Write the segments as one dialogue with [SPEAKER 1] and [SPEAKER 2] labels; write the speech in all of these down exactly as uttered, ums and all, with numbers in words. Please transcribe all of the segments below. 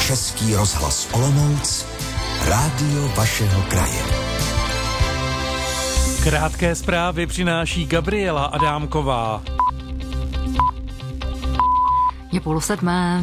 [SPEAKER 1] Český rozhlas Olomouc, rádio vašeho kraje.
[SPEAKER 2] Krátké zprávy přináší Gabriela Adámková.
[SPEAKER 3] Je půl sedmé.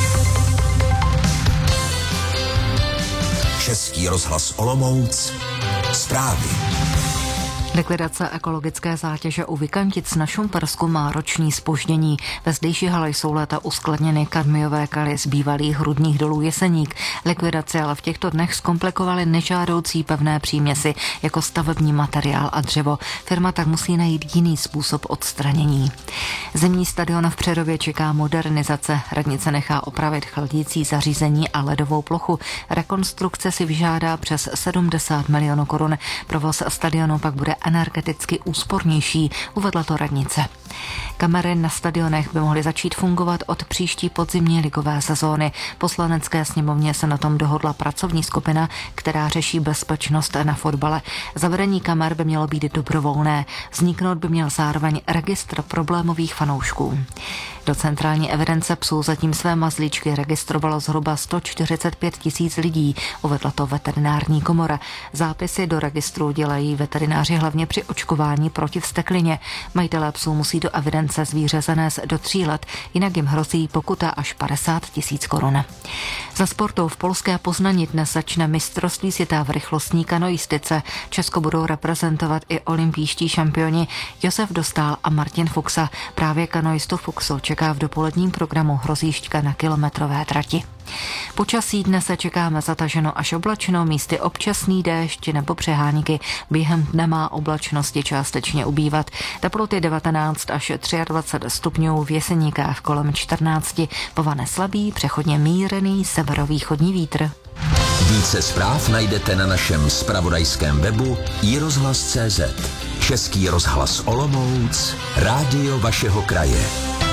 [SPEAKER 1] Český rozhlas Olomouc, zprávy.
[SPEAKER 3] Likvidace ekologické zátěže u Vykantic na Šumpersku má roční zpoždění. Ve zdejší hale jsou léta uskladněny kadmiové kaly z bývalých rudných dolů Jeseník. Likvidace ale v těchto dnech zkomplikovaly nežádoucí pevné příměsi jako stavební materiál a dřevo. Firma tak musí najít jiný způsob odstranění. Zimní stadion v Přerově čeká modernizace. Radnice nechá opravit chladící zařízení a ledovou plochu. Rekonstrukce si vyžádá přes sedmdesát milionů korun. Provoz stadionu pak bude energeticky úspornější, uvedla to radnice. Kamery na stadionech by mohly začít fungovat od příští podzimní ligové sezóny. Poslanecké sněmovně se na tom dohodla pracovní skupina, která řeší bezpečnost na fotbale. Zavedení kamer by mělo být dobrovolné. Vzniknout by měl zároveň registr problémových fanoušků. Do centrální evidence psů zatím své mazlíčky registrovalo zhruba sto čtyřicet pět tisíc lidí, uvedla to veterinární komora. Zápisy do registru dělají veterináři hlavně při očkování proti vzteklině. Majitelé psů musí do evidence zvíře zanést do tří let, jinak jim hrozí pokuta až padesát tisíc korun. Za sportou v polské Poznani dnes začne mistrovství světa v rychlostní kanoistice. Česko budou reprezentovat i olympijští šampioni Josef Dostál a Martin Fuxa. Právě kanoistu Fuxu čeká v dopoledním programu hrozíšťka na kilometrové trati. Počasí dnes se čekáme zataženo až oblačno, místy občasný déšť nebo přehánky. Během dne má oblačnosti částečně ubývat. Teploty devatenáct až dvacet tři stupňů, v Jeseníkách kolem čtrnáct. Povane slabý, přechodně mírný severovýchodní vítr.
[SPEAKER 1] Více zpráv najdete na našem zpravodajském webu i rozhlas tečka cé zet. Český rozhlas Olomouc, rádio vašeho kraje.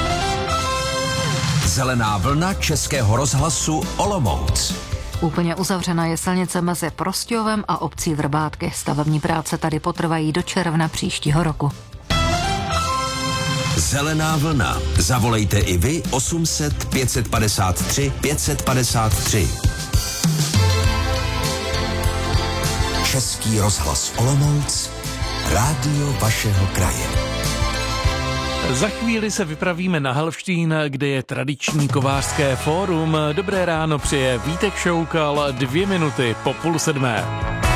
[SPEAKER 1] Zelená vlna Českého rozhlasu Olomouc.
[SPEAKER 3] Úplně uzavřena je silnice mezi Prostějovem a obcí Vrbátky. Stavební práce tady potrvají do června příštího roku.
[SPEAKER 1] Zelená vlna. Zavolejte i vy osm set pět padesát tři pět padesát tři. Český rozhlas Olomouc, rádio vašeho kraje.
[SPEAKER 2] Za chvíli se vypravíme na Helštín, kde je tradiční kovářské fórum. Dobré ráno přeje Vítek Šoukal, dvě minuty po půl sedmé.